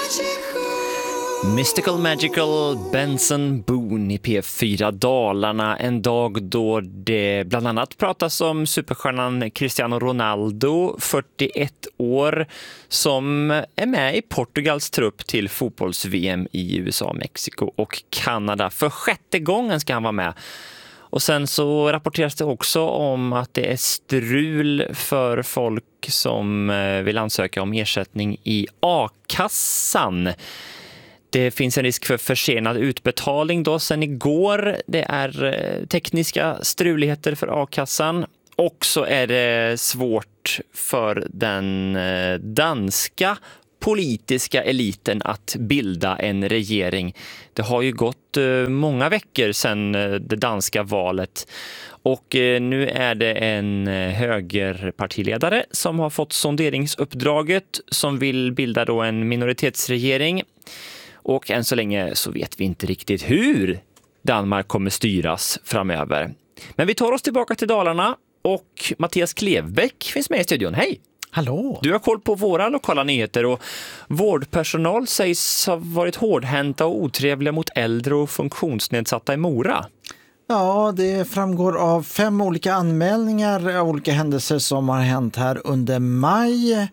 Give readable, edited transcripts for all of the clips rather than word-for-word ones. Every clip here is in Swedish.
Mystical Magical, Benson Boone i P4 Dalarna. En dag då det bland annat pratas om superstjärnan Cristiano Ronaldo, 41 år, som är med i Portugals trupp till fotbolls-VM i USA, Mexiko och Kanada. För 6:e gången ska han vara med. Och sen så rapporteras det också om att det är strul för folk som vill ansöka om ersättning i A-kassan. Det finns en risk för försenad utbetalning då sen igår. Det är tekniska struligheter för A-kassan. Och så är det svårt för den danska politiska eliten att bilda en regering. Det har ju gått många veckor sedan det danska valet. Och nu är det en högerpartiledare som har fått sonderingsuppdraget som vill bilda då en minoritetsregering. Och än så länge så vet vi inte riktigt hur Danmark kommer styras framöver. Men vi tar oss tillbaka till Dalarna och Mattias Klevbäck finns med i studion. Hej! Hallå! Du har koll på våra lokala nyheter och vårdpersonal sägs ha varit hårdhänta och otrevliga mot äldre och funktionsnedsatta i Mora. Ja, det framgår av 5 olika anmälningar av olika händelser som har hänt här under maj.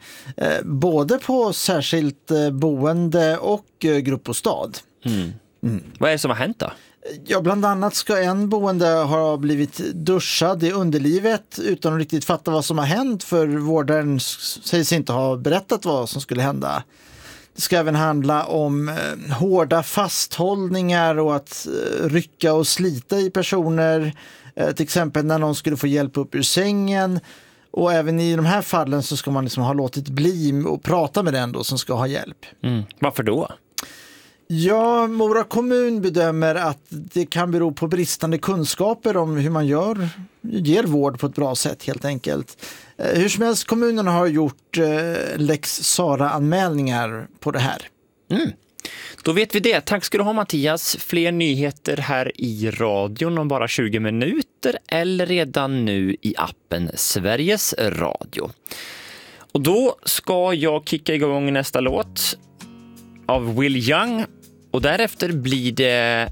Både på särskilt boende och gruppbostad. Vad är det som har hänt då? Ja, bland annat ska en boende ha blivit duschad i underlivet utan att riktigt fatta vad som har hänt, för vårdaren sägs inte ha berättat vad som skulle hända. Det ska även handla om hårda fasthållningar och att rycka och slita i personer. Till exempel när någon skulle få hjälp upp ur sängen. Och även i de här fallen så ska man liksom ha låtit bli och prata med den då som ska ha hjälp. Varför då? Ja, Mora kommun bedömer att det kan bero på bristande kunskaper om hur man ger vård på ett bra sätt helt enkelt. Hur som helst, kommunen har gjort Lex Sara-anmälningar på det här. Då vet vi det. Tack ska du ha, Mattias. Fler nyheter här i radion om bara 20 minuter eller redan nu i appen Sveriges Radio. Och då ska jag kicka igång nästa låt av Will Young och därefter blir det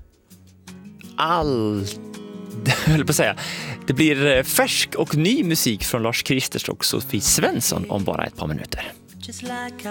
det blir färsk och ny musik från Lars Kristers och Sofie Svensson om bara ett par minuter. Just like